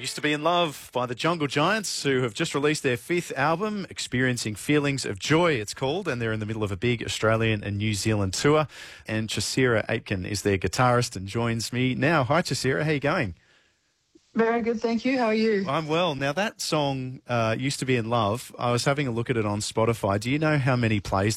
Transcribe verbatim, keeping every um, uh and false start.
Used to Be in Love by the Jungle Giants, who have just released their fifth album, Experiencing Feelings of Joy, it's called, and they're in the middle of a big Australian and New Zealand tour. And Chasira Aitken is their guitarist and joins me now. Hi, Chasira. How are you going? Very good, thank you. How are you? I'm well. Now, that song, uh, Used to Be in Love, I was having a look at it on Spotify. Do you know how many plays